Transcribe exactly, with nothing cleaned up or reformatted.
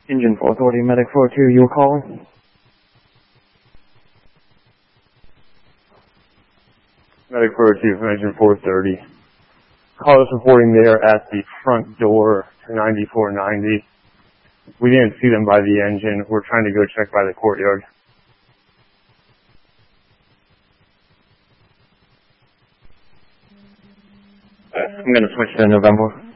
Engine four authority, medic four two, you were calling? Medic four two from engine four thirty. Call us reporting they are at the front door to ninety-four ninety. We didn't see them by the engine. We're trying to go check by the courtyard. I'm going to switch to November.